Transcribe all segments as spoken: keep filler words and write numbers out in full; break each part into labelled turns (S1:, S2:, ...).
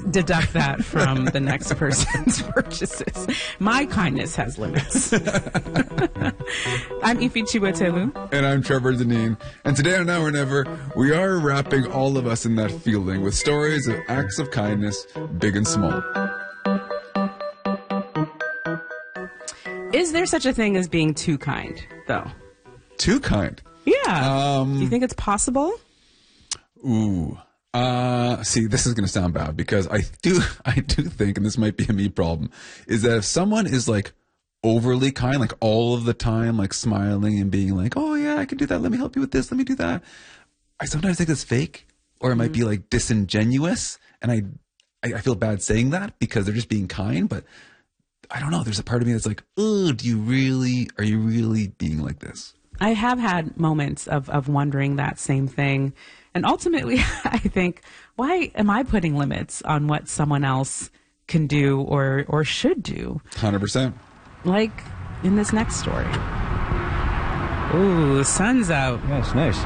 S1: deduct that from the next person's purchases. My kindness has limits. I'm Ify Chiwetelu.
S2: And I'm Trevor Deneen. And today on Now or Never, we are wrapping all of us in that feeling with stories of acts of kindness, big and small.
S1: Is there such a thing as being too kind, though?
S2: Too kind?
S1: Yeah.
S2: Um,
S1: Do you think it's possible?
S2: Ooh. Uh, see, this is going to sound bad because I do, I do think, and this might be a me problem, is that if someone is like overly kind, like all of the time, like smiling and being like, oh yeah, I can do that. Let me help you with this. Let me do that. I sometimes think it's fake, or it might be like disingenuous. And I, I, I feel bad saying that because they're just being kind, but I don't know. There's a part of me that's like, oh, do you really, are you really being like this?
S1: I have had moments of, of wondering that same thing. And ultimately, I think, why am I putting limits on what someone else can do or, or should do?
S2: one hundred percent.
S1: Like in this next story. Ooh, the sun's out.
S3: Yeah, it's nice.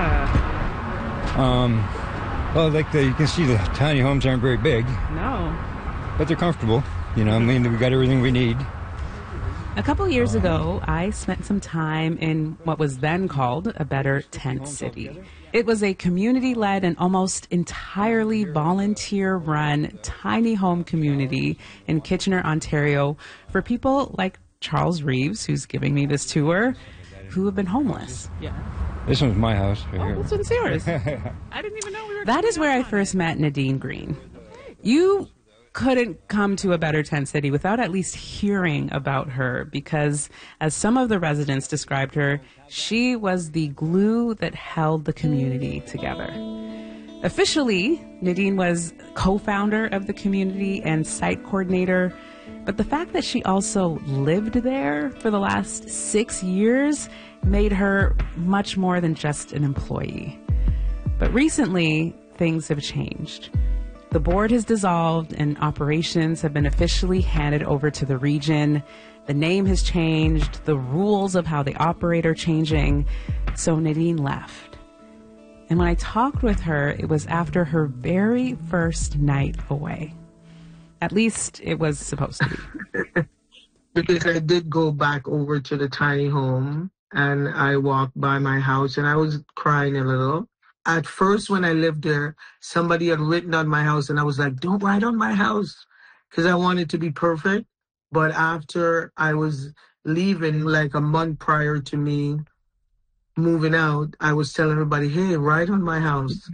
S1: Yeah.
S3: Um, well, like the, you can see the tiny homes aren't very big.
S1: No.
S3: But they're comfortable. You know, I mean, we got everything we need.
S1: A couple years ago, I spent some time in what was then called a Better Tent City. It was a community-led and almost entirely volunteer-run tiny home community in Kitchener, Ontario, for people like Charles Reeves, who's giving me this tour, who have been homeless.
S3: Yeah. This one's my house right
S1: Oh,
S3: here.
S1: this one's yours. I didn't even know we were. That is where I first met Nadine Green. You couldn't come to a Better Tent City without at least hearing about her because, as some of the residents described her, she was the glue that held the community together. Officially, Nadine was co-founder of the community and site coordinator, but the fact that she also lived there for the last six years made her much more than just an employee. But recently, things have changed. The board has dissolved and operations have been officially handed over to the region. The name has changed. The rules of how they operate are changing. So Nadine left. And when I talked with her, it was after her very first night away. At least it was supposed to be.
S4: Because I did go back over to the tiny home and I walked by my house and I was crying a little. At first, when I lived there, somebody had written on my house, and I was like, don't write on my house, because I wanted to be perfect. But after I was leaving, like a month prior to me moving out, I was telling everybody, hey, write on my house.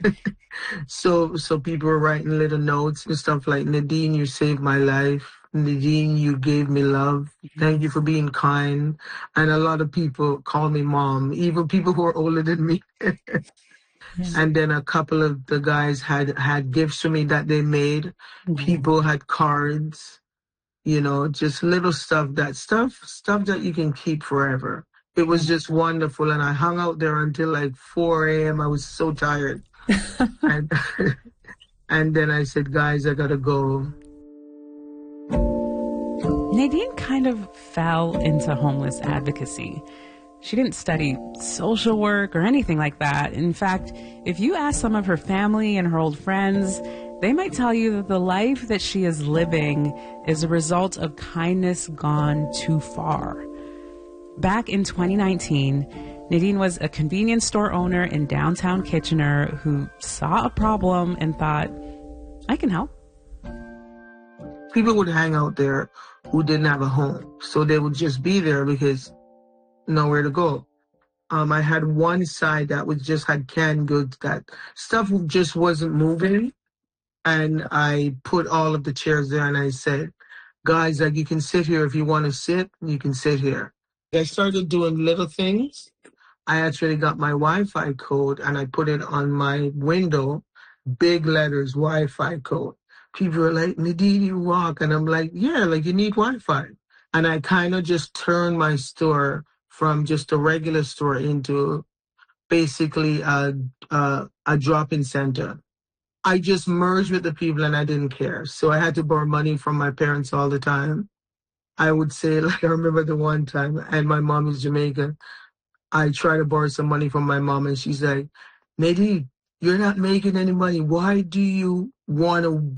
S4: so so people were writing little notes and stuff like, Nadine, you saved my life. Nadine, you gave me love. Thank you for being kind. And a lot of people call me mom, even people who are older than me. And then a couple of the guys had, had gifts for me that they made. Mm-hmm. People had cards, you know, just little stuff, that stuff, stuff that you can keep forever. It was just wonderful. And I hung out there until like four a.m. I was so tired. and, and then I said, guys, I gotta go.
S1: Nadine kind of fell into homeless advocacy. She didn't study social work or anything like that. In fact, if you ask some of her family and her old friends, they might tell you that the life that she is living is a result of kindness gone too far. Back in twenty nineteen, Nadine was a convenience store owner in downtown Kitchener who saw a problem and thought, I can help.
S4: People would hang out there who didn't have a home, so they would just be there because nowhere to go. Um, I had one side that was just had canned goods, that stuff just wasn't moving. And I put all of the chairs there and I said, guys, like, you can sit here if you want to sit, you can sit here. I started doing little things. I actually got my Wi-Fi code and I put it on my window, big letters, Wi-Fi code. People are like, Nadine, you rock. And I'm like, yeah, like, you need Wi-Fi. And I kind of just turned my store from just a regular store into basically a, a, a drop-in center. I just merged with the people and I didn't care. So I had to borrow money from my parents all the time. I would say, like, I remember the one time, and my mom is Jamaican, I tried to borrow some money from my mom and she's like, Nadine, you're not making any money. Why do you want to